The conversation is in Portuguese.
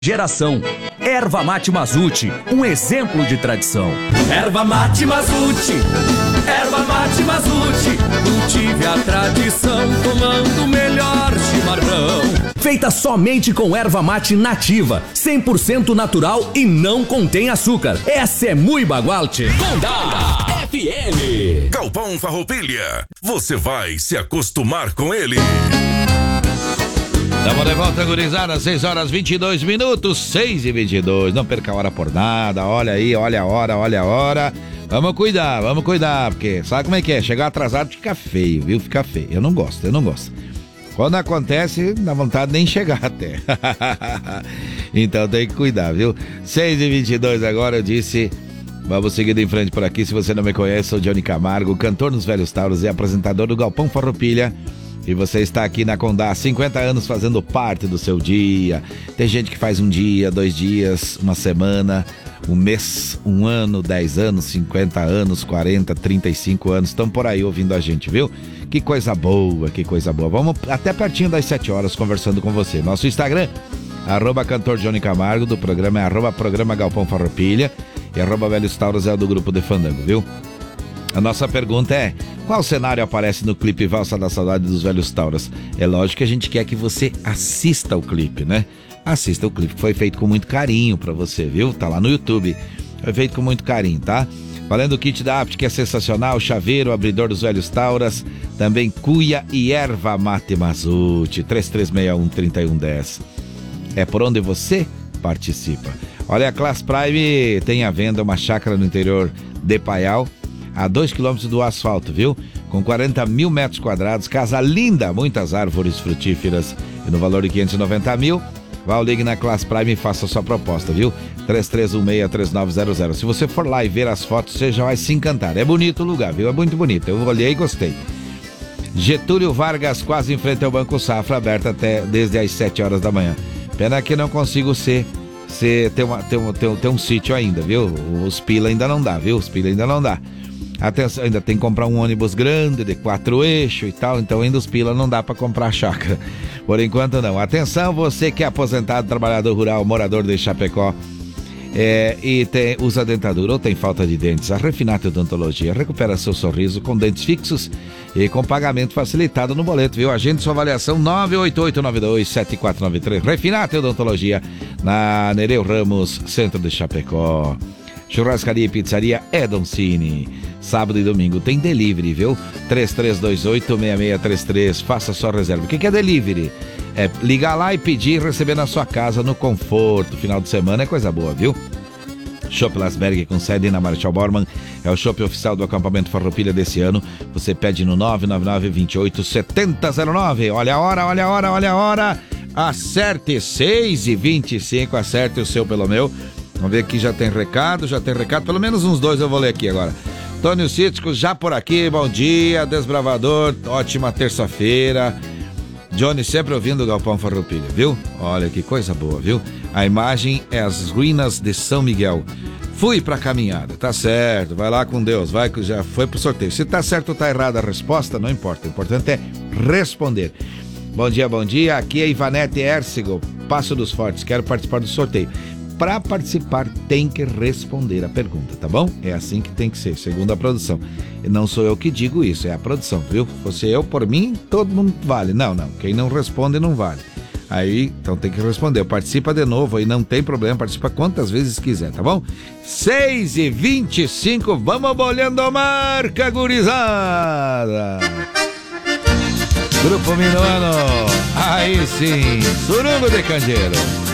Geração. Erva Mate Mazute, um exemplo de tradição. Erva Mate Mazute, Erva Mate Mazute, cultive a tradição, tomando o melhor chimarrão. Feita somente com erva mate nativa, 100% natural e não contém açúcar. Essa é muito bagualte. Condá FM. Galpão Farroupilha, você vai se acostumar com ele. Estamos de volta, gurizada, 6h22, 6h22. Não perca a hora por nada. Olha aí, olha a hora. Vamos cuidar, porque sabe como é que é? Chegar atrasado fica feio, viu? Fica feio. Eu não gosto. Quando acontece, dá vontade de nem chegar até. Então tem que cuidar, viu? 6h22 agora, eu disse. Vamos seguir em frente por aqui. Se você não me conhece, sou Johnny Camargo, cantor nos Velhos Tauros e apresentador do Galpão Farroupilha. E você está aqui na Condá há 50 anos fazendo parte do seu dia. Tem gente que faz um dia, 2 dias, uma semana, um mês, um ano, 10 anos, 50 anos, 40, 35 anos. Estão por aí ouvindo a gente, viu? Que coisa boa. Vamos até pertinho das 7 horas conversando com você. Nosso Instagram, @cantor Johnny Camargo, do programa é @programa Galpão Farroupilha e @Velhos Tauros é o do grupo de Fandango, viu? A nossa pergunta é: qual cenário aparece no clipe Valsa da Saudade dos Velhos Tauros? É lógico que a gente quer que você assista o clipe, né? Assista o clipe, que foi feito com muito carinho pra você, viu? Tá lá no YouTube. Foi feito com muito carinho, tá? Valendo o kit da Apt, que é sensacional, chaveiro, abridor dos Velhos Tauras, também cuia e erva mate Mazute, 3361-3110. É por onde você participa. Olha, a Class Prime tem à venda uma chácara no interior de Paial, a 2 km do asfalto, viu? Com 40 mil metros quadrados, casa linda, muitas árvores frutíferas e no valor de 590 mil. Vá ao ligue na Class Prime e faça a sua proposta, viu? 3316-3900. Se você for lá e ver as fotos, você já vai se encantar. É bonito o lugar, viu? É muito bonito. Eu olhei e gostei. Getúlio Vargas, quase em frente ao Banco Safra, aberto até desde as 7 horas da manhã. Pena que não consigo ter um sítio ainda, viu? Os pila ainda não dá, viu? Atenção, ainda tem que comprar um ônibus grande de 4 eixos e tal, então ainda os pila não dá para comprar a chácara. Por enquanto não. Atenção, você que é aposentado, trabalhador rural, morador de Chapecó e usa dentadura ou tem falta de dentes, a Refinato Odontologia recupera seu sorriso com dentes fixos e com pagamento facilitado no boleto, viu? Agende sua avaliação 98892-7493. Refinato Odontologia, na Nereu Ramos, centro de Chapecó. Churrascaria e pizzaria Edoncini. Sábado e domingo tem delivery, viu? 3328-6633. Faça sua reserva. O que é delivery? É ligar lá e pedir e receber na sua casa no conforto. Final de semana é coisa boa, viu? Chopp Lasberg, com sede na Marechal Bormann, é o chopp oficial do acampamento Farroupilha desse ano. Você pede no 999-28-7009. Olha a hora. Acerte 6h25. Acerte o seu pelo meu. Vamos ver aqui, já tem recado, pelo menos uns 2 eu vou ler aqui agora. Antônio Cítico, já por aqui, bom dia, desbravador, ótima terça-feira. Johnny sempre ouvindo o Galpão Farroupilha, viu? Olha que coisa boa, viu? A imagem é as ruínas de São Miguel. Fui pra caminhada, tá certo, vai lá com Deus, vai que já foi pro sorteio. Se tá certo ou tá errada a resposta, não importa, o importante é responder. Bom dia, aqui é Ivanete Ercigo, Passo dos Fortes, quero participar do sorteio. Para participar tem que responder a pergunta, tá bom? É assim que tem que ser, segundo a produção. E não sou eu que digo isso, é a produção, viu? Fosse eu, por mim, todo mundo vale. Não, quem não responde não vale. Aí, então tem que responder. Participa de novo aí, não tem problema, participa quantas vezes quiser, tá bom? 6h25, vamos bolhando a marca, gurizada! Grupo Minuano, aí sim, Surungo de Candeeiro.